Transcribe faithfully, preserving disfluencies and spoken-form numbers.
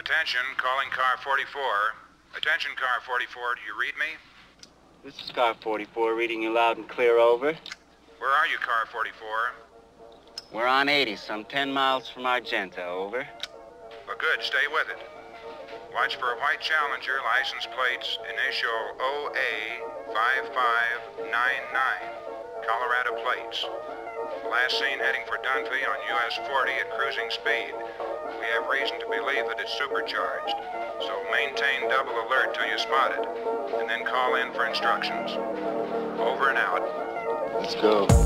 Attention, calling car forty-four. Attention, car forty-four, do you read me? This is car forty-four, reading you loud and clear, over. Where are you, car forty-four? We're on eighty, some ten miles from Argenta, over. Well, good, stay with it. Watch for a white Challenger, license plates, initial O A five five nine nine, Colorado plates. Last seen heading for Dunphy on U S forty at cruising speed. We have reason to believe that it's supercharged, so maintain double alert till you spot it, and then call in for instructions. Over and out. Let's go.